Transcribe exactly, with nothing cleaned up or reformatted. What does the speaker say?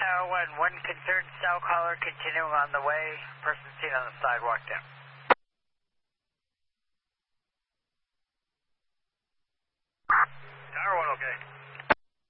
one, one concerned cell caller continuing on the way. Person seen on the sidewalk down.